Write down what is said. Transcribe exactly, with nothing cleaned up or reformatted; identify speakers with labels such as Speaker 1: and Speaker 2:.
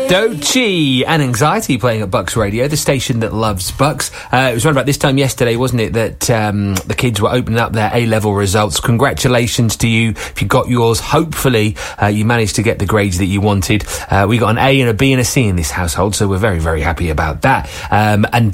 Speaker 1: Doechii and Anxiety playing at Bucks Radio, the station that loves Bucks. Uh, it was around about this time yesterday, wasn't it, that um, the kids were opening up their A-level results. Congratulations to you if you got yours. Hopefully uh, you managed to get the grades that you wanted. Uh, we got an A and a B and a C in this household, so we're very, very happy about that. Um, and